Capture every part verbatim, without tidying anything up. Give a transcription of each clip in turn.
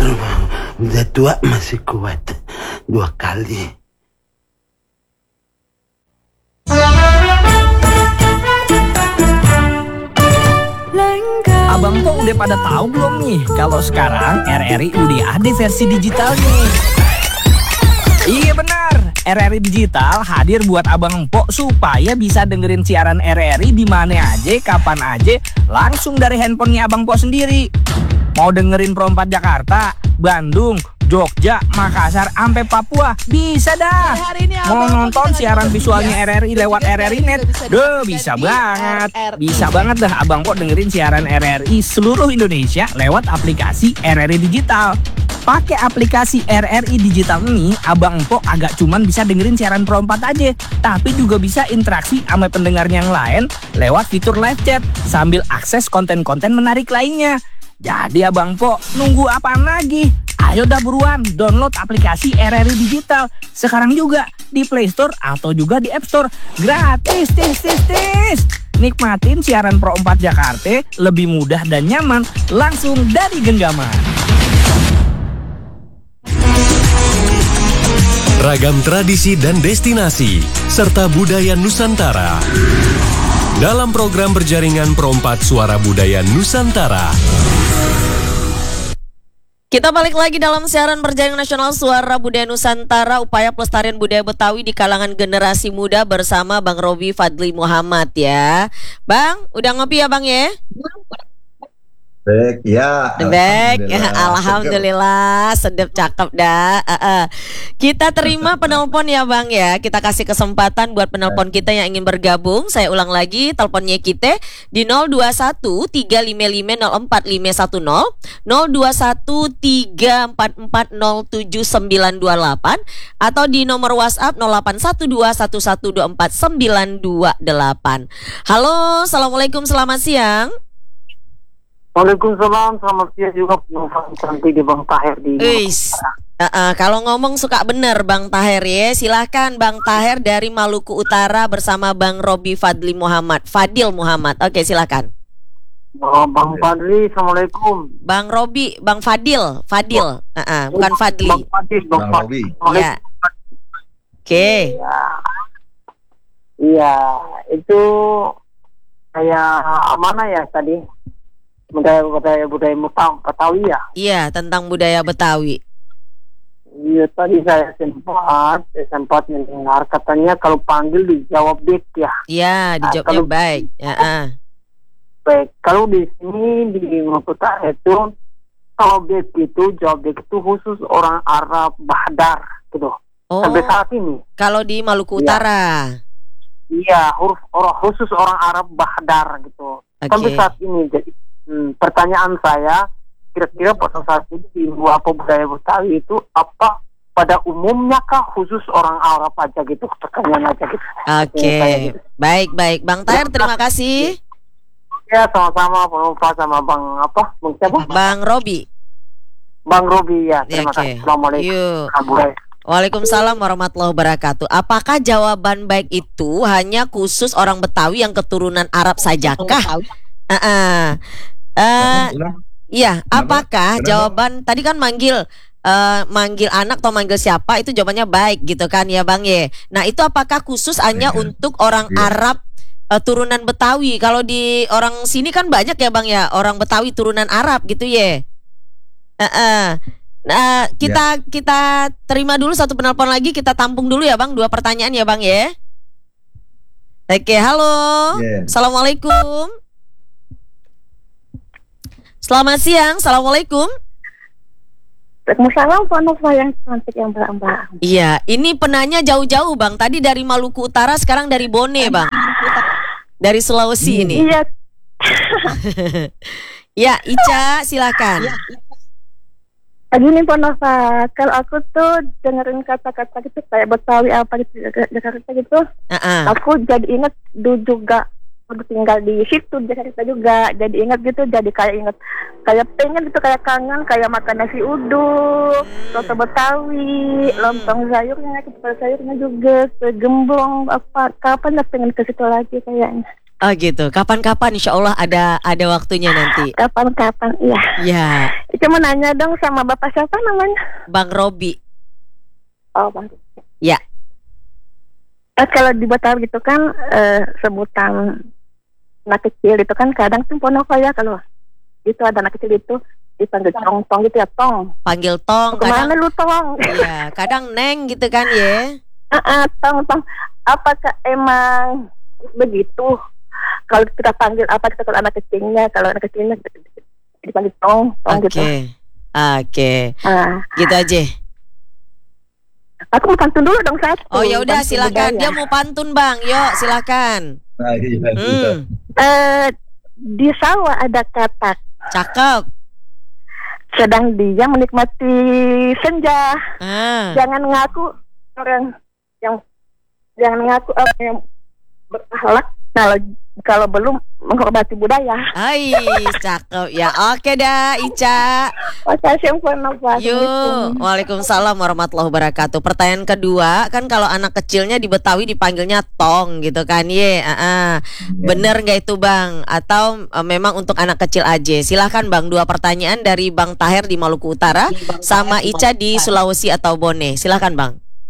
Baru udah tua masih kuat dua kali. Abang Po udah pada tahu belum nih kalau sekarang R R I udah ada versi digitalnya? Iya benar, R R I Digital hadir buat Abang Po supaya bisa dengerin siaran R R I di mana aja, kapan aja, langsung dari handphonenya Abang Po sendiri. Mau dengerin Pro empat Jakarta, Bandung, Jogja, Makassar, sampai Papua, bisa dah. Mau nonton siaran visualnya R R I lewat R R I Net, duh bisa banget. Bisa banget dah Abang Po dengerin siaran R R I seluruh Indonesia lewat aplikasi R R I Digital. Pakai aplikasi R R I Digital ini, Abang Po agak cuman bisa dengerin siaran Pro empat aja, tapi juga bisa interaksi sama pendengar yang lain lewat fitur live chat sambil akses konten-konten menarik lainnya. Jadi Abang Po, nunggu apaan lagi? Ayo dah buruan download aplikasi R R I Digital sekarang juga di Play Store atau juga di App Store. Gratis, tis, tis, tis. Nikmatin siaran Pro empat Jakarta lebih mudah dan nyaman langsung dari genggaman. Ragam tradisi dan destinasi serta budaya Nusantara dalam program berjaringan Pro empat Suara Budaya Nusantara. Kita balik lagi dalam siaran berjaringan nasional Suara Budaya Nusantara, upaya pelestarian budaya Betawi di kalangan generasi muda bersama Bang Robi Fadli Muhammad ya. Bang, udah ngopi ya Bang ya? Baik, ya. Baik, ya, Alhamdulillah. alhamdulillah, sedep cakep dah. Uh, uh. Kita terima penelpon ya Bang ya. Kita kasih kesempatan buat penelpon kita yang ingin bergabung. Saya ulang lagi teleponnya kita di nol dua satu tiga lima lima nol empat lima satu nol, nol dua satu tiga empat empat nol tujuh sembilan dua delapan atau di nomor WhatsApp nol delapan satu dua satu satu dua empat sembilan dua delapan. Halo, assalamualaikum, selamat siang. Waalaikumsalam, selamat siang juga nanti di Bang Taher di. Uis, uh, uh, kalau ngomong suka bener Bang Taher ya. Silahkan Bang Taher dari Maluku Utara bersama Bang Robi Fadli Muhammad, Fadil Muhammad. Oke, silahkan. Oh, Bang Fadli, assalamualaikum. Bang Robi, Bang Fadil, Fadil, uh, uh, bukan Fadli. Bang Fadil, Bang Bang Fadil. Ya. Oke. Iya, iya, itu kayak mana ya tadi? budaya budaya budaya Mutang Betawi ya. Iya, tentang budaya Betawi. Iya, tadi saya sempat saya sempat mendengar katanya kalau panggil dijawab baik ya. Iya, dijawabnya kalau, baik. Ya, uh. Baik. Kalau di sini di Maluku itu kalau baik itu jawab baik itu khusus orang Arab Bahdar gitu. Oh, sampai saat ini. Kalau di Maluku ya. Utara. Iya, huruf orang khusus orang Arab Bahdar gitu. Okay. Sampai saat ini jadi Hmm, pertanyaan saya, kira-kira pada saat ini di apa budaya Betawi itu apa pada umumnya kah khusus orang Arab aja gitu? Pertanyaan aja gitu. Oke, okay. Gitu. Baik baik, Bang Taher, terima kasih. Ya, sama-sama Pak Lupa sama Bang apa? Bang siapa? Bang Robi. Bang Robi ya, terima okay. kasih. Assalamualaikum. Waalaikumsalam warahmatullahi wabarakatuh. Apakah jawaban baik itu hanya khusus orang Betawi yang keturunan Arab sajakah? Uh -uh. Uh, iya, apakah Kenapa? jawaban tadi kan manggil uh, manggil anak atau manggil siapa itu jawabannya baik gitu kan ya Bang ye. Nah, itu apakah khusus hanya yeah. untuk orang yeah. Arab uh, turunan Betawi? Kalau di orang sini kan banyak ya Bang ya, orang Betawi turunan Arab gitu ye. Uh -uh. Nah, kita yeah. kita terima dulu satu penelpon lagi, kita tampung dulu ya Bang, dua pertanyaan ya Bang ye. Oke, halo. Yeah. Assalamualaikum. Selamat siang, assalamualaikum. Waalaikumsalam, Pak Nova yang cantik yang mbak-mbak. Iya, ini penanya jauh-jauh Bang. Tadi dari Maluku Utara, sekarang dari Bone Bang. Dari Sulawesi hmm. ini. Iya. Ya, Ica, silakan. Gini Pak Nova, kalau aku tuh dengerin kata-kata gitu kayak Betawi apa gitu, Jakarta gitu, uh-uh. aku jadi ingat dulu juga. Aku tinggal di situ di Jakarta juga, jadi ingat gitu, jadi kayak ingat, kayak pengen gitu, kayak kangen, kayak makan nasi uduk, soto Betawi, lontong sayurnya, kepala sayurnya juga, segembong apa, kapan lah pengen ke situ lagi kayaknya. Oh gitu, kapan-kapan insya Allah ada ada waktunya nanti. Kapan-kapan, iya. Ya. Cuma nanya dong sama bapak siapa namanya? Bang Robi. Oh, Bang. Ya. Eh, kalau di Betawi gitu kan eh, sebutan anak kecil itu kan kadang tuh ponoko ya, kalau itu ada anak kecil itu dipanggil tong-tong gitu ya, tong. Panggil tong. Kemana Kadang, lu tong? iya, kadang neng gitu kan ya. Uh, tong tong. Apakah emang begitu? Kalau kita panggil apa kita kalau anak kecilnya, kalau anak kecilnya dipanggil tong, tong Oke. gitu. Oke. Nah, Gitu aja. aku mau pantun dulu dong satu. Oh ya udah Pantun silakan. budaya. Dia mau pantun Bang. Yuk silakan. Nah, iya, iya. Hmm, Eh, di sawah ada katak, cakep. sedang dia menikmati senja. Ah. Jangan ngaku orang yang jangan ngaku orang yang berakhlak kalau kalau belum menghormati budaya. Hai, cakep ya. Oke dah, Ica. Makasih Mpok Nova. Yuk, waalaikumsalam warahmatullahi wabarakatuh. Pertanyaan kedua, kan kalau anak kecilnya di Betawi dipanggilnya tong gitu kan, ye. Ah, ah. Bener nggak itu Bang? Atau eh, memang untuk anak kecil aja? Silahkan Bang, dua pertanyaan dari Bang Taher di Maluku Utara, sama Ica di Sulawesi atau Bone. Silahkan Bang.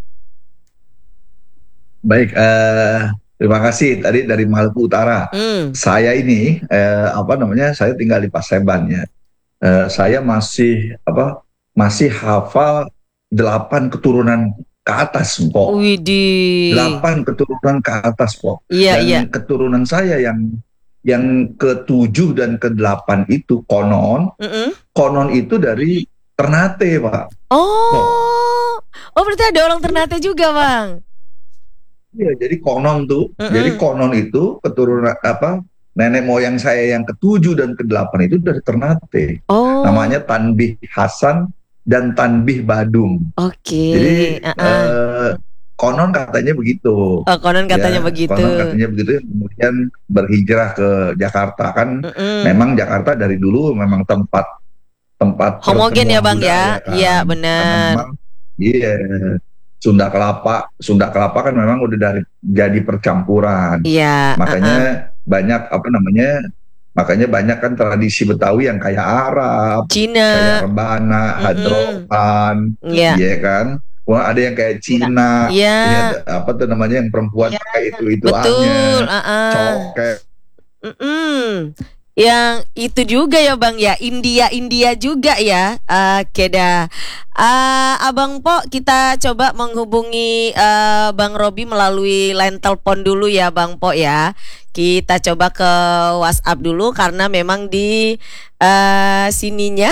Baik, eh, terima kasih tadi dari Maluku Utara. Hmm. Saya ini eh, apa namanya? Saya tinggal di Paseban ya. Eh, saya masih apa? Masih hafal delapan keturunan ke atas, Pok. Widih. Delapan keturunan ke atas, Pok. Iya, Dan iya. keturunan saya yang yang ketujuh dan kedelapan itu konon, Mm-mm. konon itu dari Ternate, Pak. Oh, oh berarti ada orang Ternate juga Bang. Iya, jadi konon tuh, Mm-mm. jadi konon itu keturunan apa? Nenek moyang saya yang ketujuh dan kedelapan itu dari Ternate. Oh. Namanya Tanbih Hasan dan Tanbih Badung. Oke. Jadi Ah, ah. eh, konon katanya begitu. Oh, konon katanya Ya, begitu. Konon katanya begitu. Kemudian berhijrah ke Jakarta kan. Mm-mm. Memang Jakarta dari dulu memang tempat tempat Homogen ya pertemuan Bang ya. budaya kan. Iya Karena benar. memang, iya. Sunda Kelapa, Sunda Kelapa kan memang udah dari jadi percampuran. Iya. Makanya uh-uh. banyak apa namanya? Makanya banyak kan tradisi Betawi yang kayak Arab, Cina. kayak rebana, Mm-mm. hadroan, Iya. iya kan? Wah, ada yang kayak Cina, Iya. ini ada- apa tuh namanya yang perempuan pakai itu itu Betul. aja, Uh-uh. coket. Mm-mm. Yang itu juga ya Bang ya, India India juga ya. Oke dah. Ah, Abang Po, kita coba menghubungi eh, Bang Robi melalui line telepon dulu ya Bang Po ya. Kita coba ke WhatsApp dulu karena memang di eh, sininya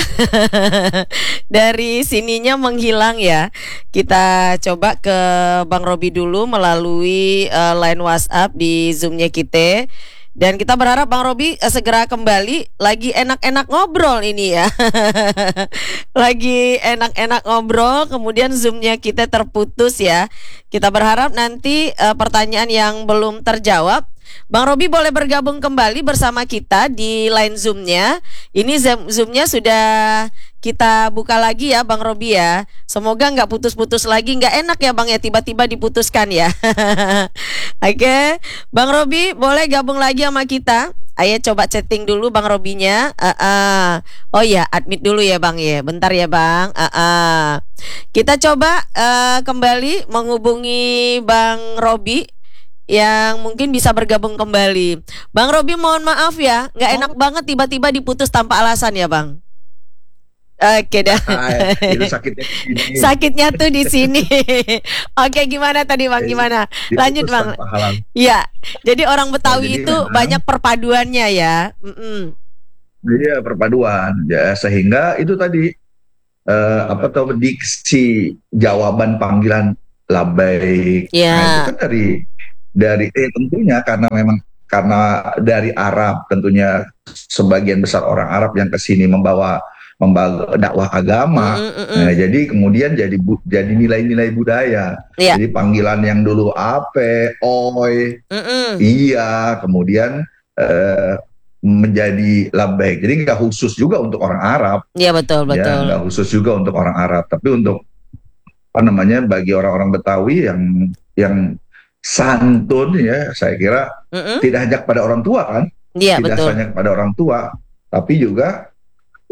dari sininya menghilang ya. Kita coba ke Bang Robi dulu melalui eh, line WhatsApp di Zoom-nya kita. Dan kita berharap Bang Robi eh, segera kembali. Lagi enak-enak ngobrol ini ya. Lagi enak-enak ngobrol. Kemudian Zoom-nya kita terputus ya. Kita berharap nanti eh, pertanyaan yang belum terjawab, Bang Robi boleh bergabung kembali bersama kita di line Zoom-nya. Ini Zoom- Zoom-nya sudah kita buka lagi ya Bang Robi ya. Semoga nggak putus-putus lagi. Nggak enak ya Bang ya tiba-tiba diputuskan ya. Oke, Bang Robi boleh gabung lagi sama kita. Ayo coba chatting dulu Bang Robinya. Uh, uh. Oh ya, admit dulu ya Bang ya. Bentar ya Bang. Uh, uh. Kita coba uh, kembali menghubungi Bang Robi yang mungkin bisa bergabung kembali. Bang Robi mohon maaf ya, nggak enak banget tiba-tiba diputus tanpa alasan ya Bang. Oke dah. Ah, itu sakitnya di sini. Sakitnya tuh di sini. Oke, gimana tadi Bang? Gimana? Diputus Lanjut Bang. tanpa halang. Iya. Jadi orang Betawi Ya, jadi itu memang- banyak perpaduannya ya. Mm-mm. Iya, perpaduan ya, sehingga itu tadi eh, apa tuh diksi jawaban panggilan labaik. Iya. Nah, itu kan dari dari eh, tentunya karena memang karena dari Arab, tentunya sebagian besar orang Arab yang ke sini membawa membawa dakwah agama. Mm-mm, mm-mm. Nah, jadi kemudian jadi bu- jadi nilai-nilai budaya. Iya. Jadi panggilan yang dulu ape, oi, Mm-mm. iya, kemudian eh, menjadi labbaik. Jadi nggak khusus juga untuk orang Arab, Iya betul ya, betul. nggak khusus juga untuk orang Arab. Tapi untuk apa namanya bagi orang-orang Betawi yang yang santun ya, saya kira Mm-mm. tidak hanya pada orang tua kan, Iya tidak betul. hanya pada orang tua, tapi juga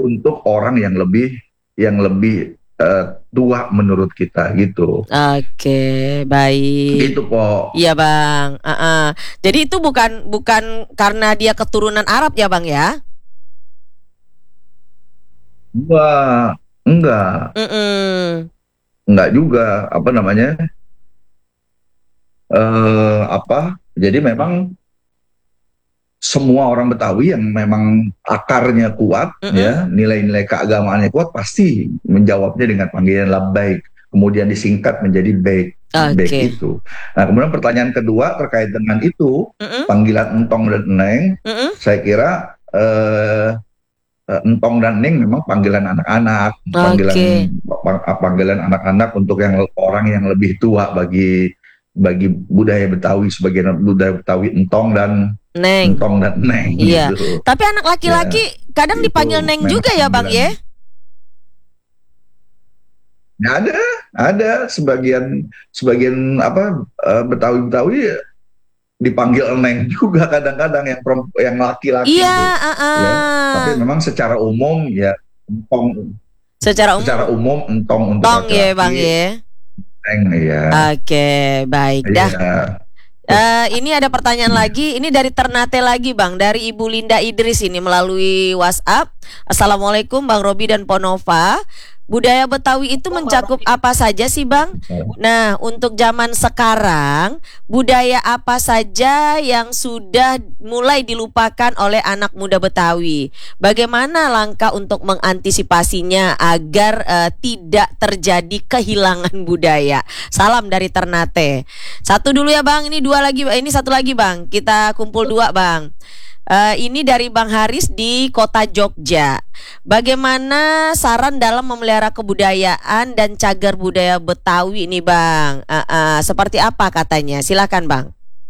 untuk orang yang lebih yang lebih uh, tua menurut kita gitu. Oke, baik. Gitu kok. Iya bang. Uh-uh. Jadi itu bukan bukan karena dia keturunan Arab ya bang ya? Enggak, enggak, Mm-mm. enggak juga. Apa namanya? Eh, apa? Jadi memang semua orang Betawi yang memang akarnya kuat, Mm-mm. ya, nilai-nilai keagamaannya kuat, pasti menjawabnya dengan panggilan labbaik, kemudian disingkat menjadi baik. Oke. Baik itu. Nah, kemudian pertanyaan kedua terkait dengan itu, Mm-mm. panggilan entong dan neng, Mm-mm. saya kira eh, eh, entong dan neng memang panggilan anak-anak, panggilan Oke. pang- panggilan anak-anak untuk yang orang yang lebih tua bagi bagi budaya Betawi, sebagian budaya Betawi entong dan Neng. entong dan neng Iya. gitu. Tapi anak laki-laki kadang Itu dipanggil Neng memang juga ya bang ya? panggilan. Ya, ada, ada sebagian sebagian apa eh, Betawi-Betawi dipanggil neng juga kadang-kadang yang peremp- yang laki-laki Iya. itu, Uh-uh. ya. Tapi memang secara umum ya entong, Secara umum. secara umum entong untuk Tong ya bang laki-laki, ya. neng ya. Oke, baik dah. Iya. Eh, ini ada pertanyaan lagi. Ini dari Ternate lagi bang, dari Ibu Linda Idris ini melalui WhatsApp. Assalamualaikum Bang Robi dan Ponova. Budaya Betawi itu mencakup apa saja sih bang? Nah, untuk zaman sekarang, budaya apa saja yang sudah mulai dilupakan oleh anak muda Betawi? Bagaimana langkah untuk mengantisipasinya agar eh, tidak terjadi kehilangan budaya? Salam dari Ternate. Satu dulu ya bang, ini dua lagi, ini satu lagi bang. Kita kumpul dua bang. Uh, ini dari Bang Haris di Kota Jogja. Bagaimana saran dalam memelihara kebudayaan dan cagar budaya Betawi nih Bang? Uh, uh, seperti apa katanya? Silakan Bang.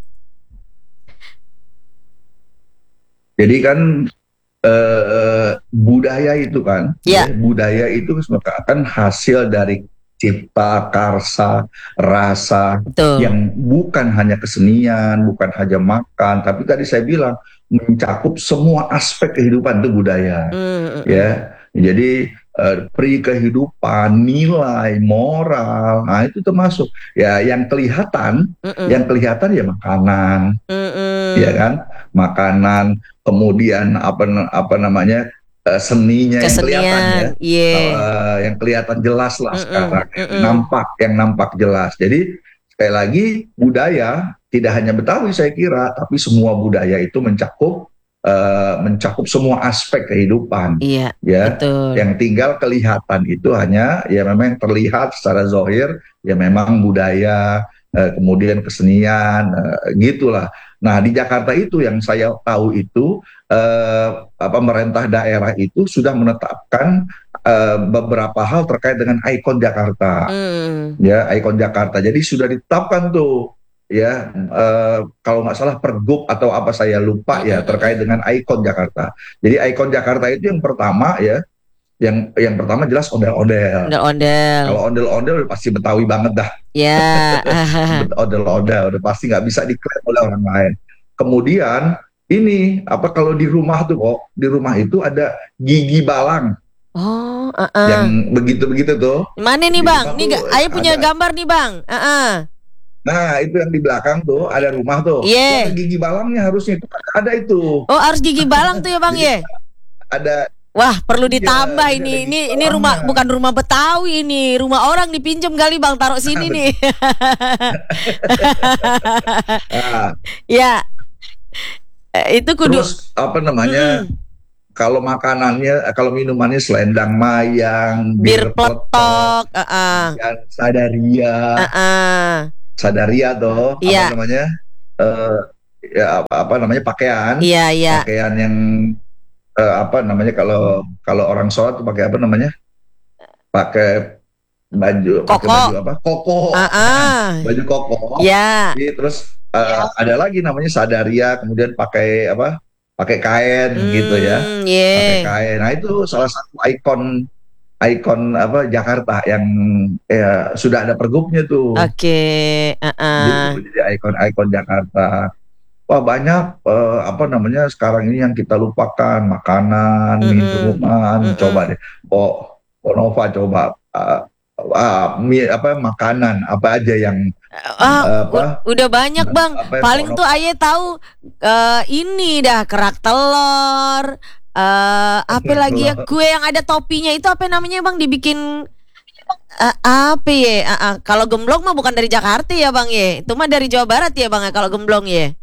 Jadi kan eh, budaya itu kan, Ya. ya, budaya itu kan hasil dari cipta karsa rasa Betul. yang bukan hanya kesenian, bukan hanya makan, tapi tadi saya bilang mencakup semua aspek kehidupan itu budaya. Mm-mm. Ya, jadi eh, pri kehidupan, nilai moral, nah itu termasuk ya yang kelihatan, Mm-mm. yang kelihatan ya makanan, Mm-mm. ya kan, makanan, kemudian apa apa namanya eh, seninya yang kelihatan ya, Kesenian. Iya. Eh, yang kelihatan jelas lah Mm-mm. sekarang, Mm-mm. nampak, yang nampak jelas. Jadi sekali lagi budaya tidak hanya Betawi saya kira, tapi semua budaya itu mencakup eh, mencakup semua aspek kehidupan. Iya. Ya, Betul. yang tinggal kelihatan itu hanya ya memang yang terlihat secara zahir ya memang budaya, eh, kemudian kesenian, eh, gitulah. Nah di Jakarta itu yang saya tahu itu eh, apa, pemerintah daerah itu sudah menetapkan eh, beberapa hal terkait dengan ikon Jakarta, Mm. ya ikon Jakarta. Jadi sudah ditetapkan tuh. Ya, eh, kalau nggak salah Pergub atau apa saya lupa ya terkait dengan ikon Jakarta. Jadi ikon Jakarta itu yang pertama ya, yang yang pertama jelas ondel-ondel. Ondel-ondel. Kalau ondel-ondel udah pasti Betawi banget dah. Ya. Ondel-ondel udah pasti nggak bisa diklaim oleh orang lain. Kemudian ini apa kalau di rumah tuh kok di rumah itu ada gigi balang Oh, uh-uh. yang begitu-begitu tuh. Mana nih Di bang? rumah Nih tuh Ayah punya ada. gambar nih bang. Uh-uh. Nah itu yang di belakang tuh ada rumah tuh. Iya. Tuh ada gigi balangnya harusnya itu ada itu. Oh harus gigi balang tuh ya bang ya? Ada. Wah perlu Iya, ditambah ini ini. ada Ini gigi ini rumah balangnya. bukan rumah Betawi ini, rumah orang dipinjam kali bang, taruh sini nih. Nah, Ya. Eh, itu kudu. terus apa namanya? Mm-mm. Kalau makanannya, eh, kalau minumannya selendang mayang, Bir bir peletok, peletok. Uh-uh. dan sadaria, Uh-uh. sadaria tuh Iya. apa namanya? Eh, ya apa, apa namanya pakaian, Iya iya. pakaian yang eh, apa namanya kalau kalau orang sholat tuh pakai apa namanya? Pakai baju, pakai Koko. baju apa? Koko, Uh-uh. baju koko. Ya. Jadi terus eh, ada lagi namanya sadaria, kemudian pakai apa? Pakai kain gitu ya. Hmm, Pakai yeah. kain. Nah itu salah satu ikon ikon apa Jakarta yang ya, sudah ada pergubnya tuh. Oke. Uh-uh. Jadi, jadi ikon-ikon Jakarta. wah banyak eh, apa namanya sekarang ini yang kita lupakan, makanan, Mm-mm. minuman, Mm-mm. coba deh. Oh, oh Nova coba uh, uh, mi- apa makanan apa aja yang Ah, uh, u- apa udah banyak bang. apa yang Paling Kak tuh Nova Aye tahu eh, ini dah kerak telur. eh apa lagi ya, kue yang ada topinya itu apa namanya bang, dibikin eh, apa ya? Ah, ah. Kalau gemblong mah bukan dari Jakarta ya bang ya, itu mah dari Jawa Barat ya bang ya kalau gemblong ya.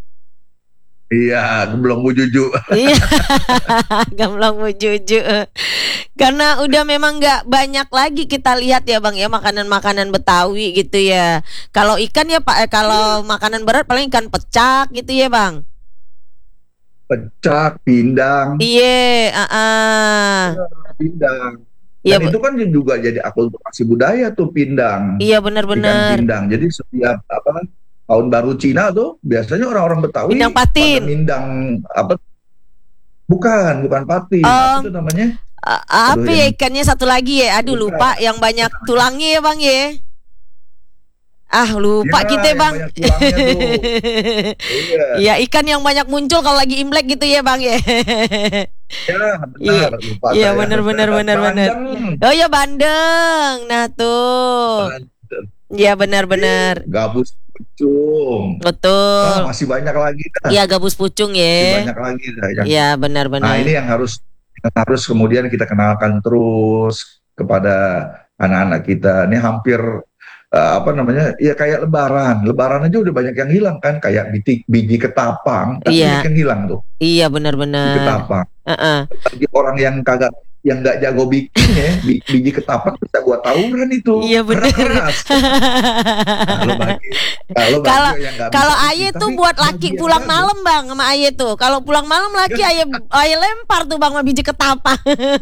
iya belum wujuju. Iya, gemblong mujuju. Karena udah memang nggak banyak lagi kita lihat ya bang ya makanan-makanan Betawi gitu ya. Kalau ikan ya pak, eh, kalau makanan berat paling ikan pecak gitu ya bang. Pecak, pindang, Iya, ah, ah. pindang. Iya, Dan bu- itu kan juga jadi akulturasi budaya tuh pindang, iya ikan benar-benar. pindang. Jadi setiap apa tahun baru Cina tuh biasanya orang-orang Pindang Betawi pada patin. mindang apa? Bukan, bukan patin. Apa Um, tuh namanya? a- Aduh apa ya yang ikannya satu lagi ya? Aduh bukan. lupa, yang banyak tulangnya ya bang ya. Ah lupa Ya, kita yang bang. banyak tulangnya tuh. Iya, Iya ikan yang banyak muncul kalau lagi Imlek gitu ya bang ya. ya Iya, benar. Lupa iya saya. benar benar benar benar. Bandeng. Oh ya bandeng. Nah tuh. Bandeng. Iya benar-benar. Gabus pucung. Ah, Betul. masih banyak lagi dah. Iya gabus pucung Masih ya. banyak lagi dah yang Iya Nah, benar-benar. ini yang harus yang harus kemudian kita kenalkan terus kepada anak-anak kita. Ini hampir eh, apa namanya? Ya kayak lebaran. Lebaran aja udah banyak yang hilang kan, kayak biji, biji ketapang kan Iya, banyak yang hilang tuh, iya biji benar-benar. ketapang. Heeh. Bagi orang yang kagak yang nggak jago bikin ya, bi- biji ketapang bisa gua tawuran itu Iya karena benar. keras. Kalau bagi kalau bagi Kalau yang nggak bisa kalau bikin, Aye tuh tapi buat bagi laki yang pulang jago. malam bang sama Aye tuh. Kalau pulang malam laki Aye Aye lempar tuh bang sama biji ketapang.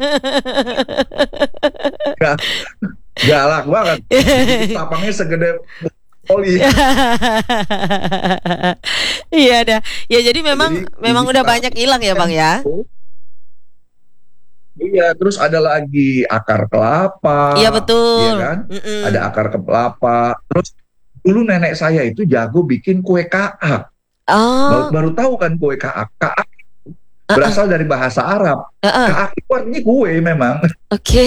Ga- Galak banget. Biji ketapangnya segede oli. Iya dah. Ya jadi memang Jadi memang biji udah ketapang banyak hilang ya bang ya. iya, terus ada lagi akar kelapa, Iya iya betul. kan? Mm-mm. Ada akar kelapa. Terus dulu nenek saya itu jago bikin kue kaak. Baru, Oh, baru tahu kan kue kaak. Kaak uh-uh, berasal dari bahasa Arab. uh-uh. Kaak itu artinya kue memang. Oke.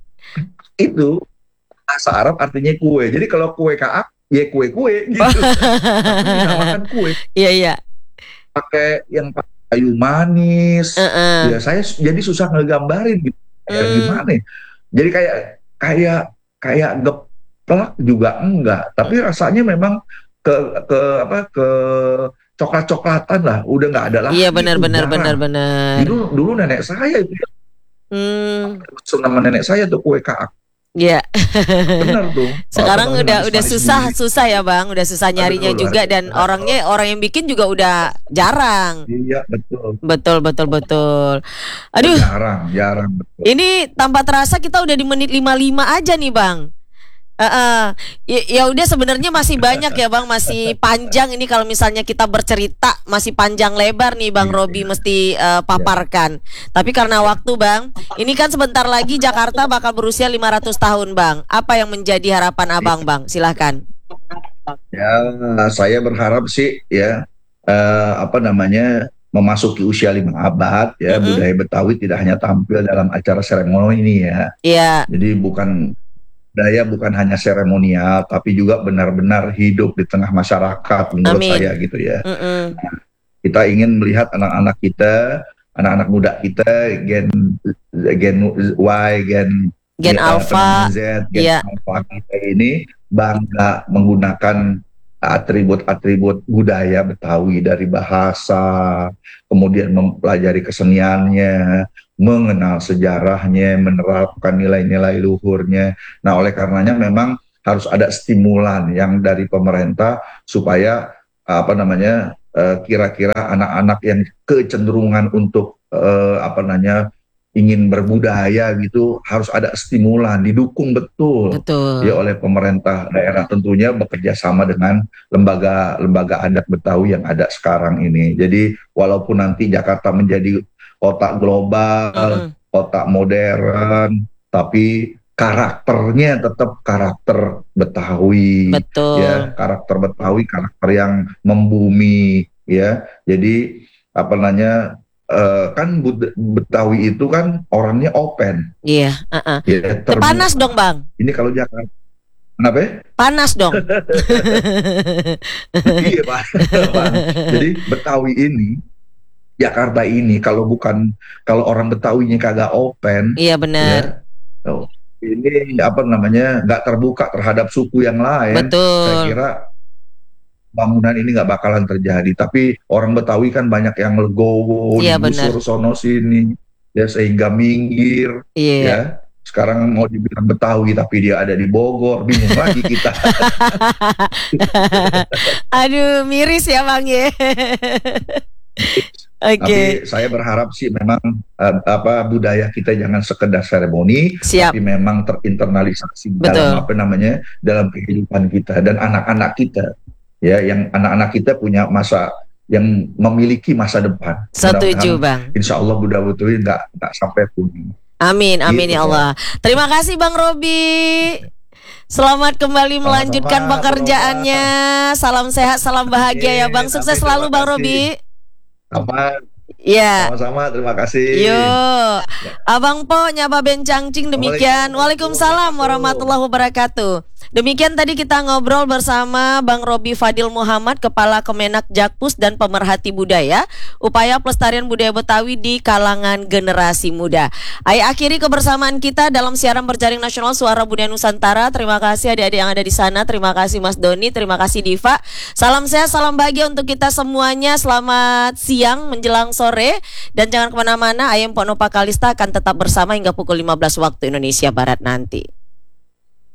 Itu bahasa Arab artinya kue. Jadi kalau kue kaak, ya kue-kue gitu. Tapi dinamakan kue. Iya iya. Pakai yang pakai kayu manis. Uh-uh. Ya saya s- jadi susah ngegambarin gitu. Kayak Hmm. gimana ya? Jadi kayak kayak kayak geplak juga enggak, tapi rasanya memang ke ke apa ke coklat-coklatan lah, udah nggak ada lagi Iya benar itu, benar benar jarang. benar. Dulu dulu nenek saya itu Hmm. nama nenek saya tuh kue kaak. Iya. Benar tuh. Sekarang Apa namanya, udah udah manis-manis susah bumbu. susah ya bang, udah susah nyarinya Aduh, luar juga dan biasa. orangnya orang yang bikin juga udah jarang. Iya betul. Betul betul betul. Aduh, Jarang, jarang betul. ini tanpa terasa kita udah di menit lima puluh lima aja nih bang. Heeh. Ya, ya udah sebenarnya masih banyak ya bang, masih panjang ini kalau misalnya kita bercerita masih panjang lebar nih bang Iya, Robi iya. mesti eh, paparkan. Tapi karena waktu bang, ini kan sebentar lagi Jakarta bakal berusia lima ratus tahun bang. Apa yang menjadi harapan abang bang? Silahkan. Ya, saya berharap sih ya eh, apa namanya memasuki usia lima abad ya, Mm-mm. budaya Betawi tidak hanya tampil dalam acara seremoni ini ya. Iya. Jadi bukan budaya bukan hanya seremonial tapi juga benar-benar hidup di tengah masyarakat menurut Amin. saya gitu ya. Mm-mm. Kita ingin melihat anak-anak kita, anak-anak muda kita gen gen Y, gen Gen ya, Alpha. fenomen Z, gen Iya. Alpha kita ini bangga menggunakan atribut-atribut budaya Betawi dari bahasa, kemudian mempelajari keseniannya, mengenal sejarahnya, menerapkan nilai-nilai luhurnya. Nah, oleh karenanya memang harus ada stimulan yang dari pemerintah supaya apa namanya eh, kira-kira anak-anak yang kecenderungan untuk eh, apa namanya ingin berbudaya gitu harus ada stimulan, didukung betul Betul. ya oleh pemerintah daerah, tentunya bekerja sama dengan lembaga-lembaga adat Betawi yang ada sekarang ini. Jadi walaupun nanti Jakarta menjadi kota global, Mm-mm. kota modern, tapi karakternya tetap karakter Betawi. Betul. Ya, karakter Betawi, karakter yang membumi, ya. Jadi apa namanya uh, kan Betawi itu kan orangnya open. Iya. Uh-uh. Ya, panas dong bang. Ini kalau Jakarta, kenapa? Ya? Panas dong. Iya pak. Jadi Betawi ini, Jakarta ini kalau bukan kalau orang Betawinya kagak open. Iya benar. Ya, oh, ini apa namanya nggak terbuka terhadap suku yang lain. Betul. Saya kira bangunan ini nggak bakalan terjadi, tapi orang Betawi kan banyak yang legowo, iya, digusur sono sini, ya sehingga minggir, iya. ya. Sekarang mau dibilang Betawi tapi dia ada di Bogor, bingung lagi kita. Aduh, miris ya Bang ya. Oke. Okay. Tapi saya berharap sih memang uh, apa budaya kita jangan sekedar seremoni, siap. Tapi memang terinternalisasi Betul. dalam apa namanya dalam kehidupan kita dan anak-anak kita. Ya, yang anak-anak kita punya masa yang memiliki masa depan. Setuju bang. Insya Allah budaya Betawi nggak nggak sampai punah. Amin, amin gitu, ya Allah. Terima kasih Bang Robi. Selamat kembali melanjutkan sama-sama pekerjaannya. Salam sehat, salam bahagia ya Bang. Sukses selalu Bang Robi. Sama. Ya. Sama-sama, terima kasih. Yuk, ya. Abang Po nyapa bencangcing demikian. Waalaikumsalam warahmatullahi wabarakatuh. Demikian tadi kita ngobrol bersama Bang Robi Fadil Muhammad, Kepala Kemenak Jakpus dan pemerhati budaya, upaya pelestarian budaya Betawi di kalangan generasi muda. Ayo akhiri kebersamaan kita dalam siaran berjaring nasional Suara Budaya Nusantara. Terima kasih adik-adik yang ada di sana. Terima kasih Mas Doni, terima kasih Diva. Salam sehat, salam bahagia untuk kita semuanya. Selamat siang menjelang sore. Dan jangan kemana-mana, Ayam Ponopa Kalista akan tetap bersama hingga pukul lima belas waktu Indonesia Barat nanti.